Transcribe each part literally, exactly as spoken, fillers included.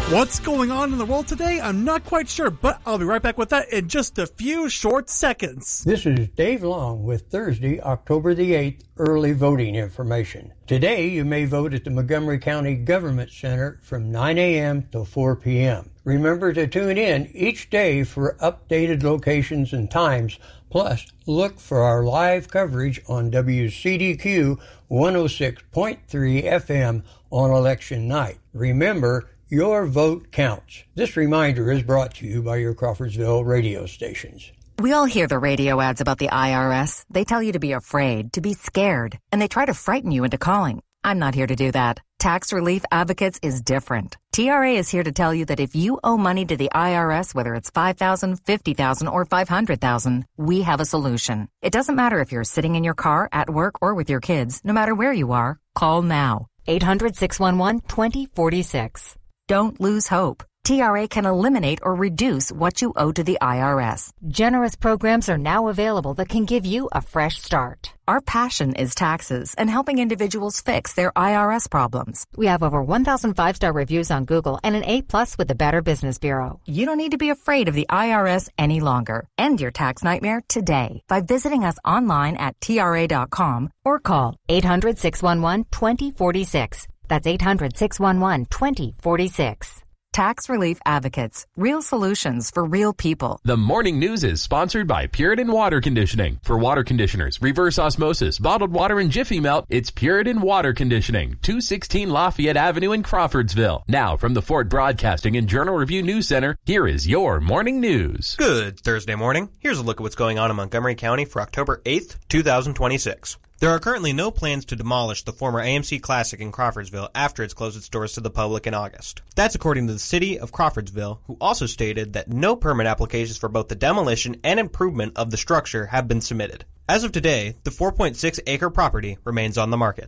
What's going on in the world today? I'm not quite sure, but I'll be right back with that in just a few short seconds. This is Dave Long with Thursday, October the eighth, early voting information. Today, you may vote at the Montgomery County Government Center from nine a.m. till four p.m. Remember to tune in each day for updated locations and times. Plus, look for our live coverage on W C D Q one oh six point three F M on election night. Remember, your vote counts. This reminder is brought to you by your Crawfordsville radio stations. We all hear the radio ads about the I R S. They tell you to be afraid, to be scared, and they try to frighten you into calling. I'm not here to do that. Tax Relief Advocates is different. T R A is here to tell you that if you owe money to the I R S, whether it's five thousand dollars, fifty thousand dollars, or five hundred thousand dollars, we have a solution. It doesn't matter if you're sitting in your car, at work, or with your kids. No matter where you are, call now. eight hundred, six one one, two oh four six. Don't lose hope. T R A can eliminate or reduce what you owe to the I R S. Generous programs are now available that can give you a fresh start. Our passion is taxes and helping individuals fix their I R S problems. We have over one thousand five-star reviews on Google and an A plus with the Better Business Bureau. You don't need to be afraid of the I R S any longer. End your tax nightmare today by visiting us online at T R A dot com or call eight hundred, six one one, two oh four six. That's eight hundred, six one one, two oh four six. Tax Relief Advocates. Real solutions for real people. The morning news is sponsored by Puritan Water Conditioning. For water conditioners, reverse osmosis, bottled water, and Jiffy Melt, it's Puritan Water Conditioning, two sixteen Lafayette Avenue in Crawfordsville. Now, from the Fort Broadcasting and Journal Review News Center, here is your morning news. Good Thursday morning. Here's a look at what's going on in Montgomery County for October eighth, twenty twenty-six. There are currently no plans to demolish the former A M C Classic in Crawfordsville after it's closed its doors to the public in August. That's according to the city of Crawfordsville, who also stated that no permit applications for both the demolition and improvement of the structure have been submitted. As of today, the four point six acre property remains on the market.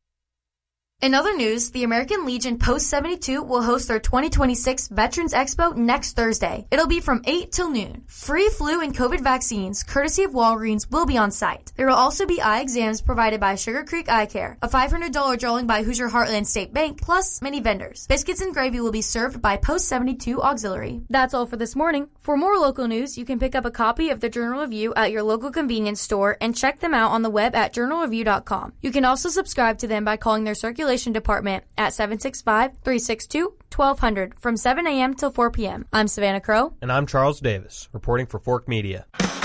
In other news, the American Legion Post seventy-two will host their twenty twenty-six Veterans Expo next Thursday. It'll be from eight till noon. Free flu and COVID vaccines, courtesy of Walgreens, will be on site. There will also be eye exams provided by Sugar Creek Eye Care, a five hundred dollars drawing by Hoosier Heartland State Bank, plus many vendors. Biscuits and gravy will be served by Post seventy-two Auxiliary. That's all for this morning. For more local news, you can pick up a copy of the Journal Review at your local convenience store and check them out on the web at journal review dot com. You can also subscribe to them by calling their circulation department at seven six five, three six two, twelve hundred from seven a.m. till four p.m. I'm Savannah Crow. And I'm Charles Davis, reporting for Fork Media.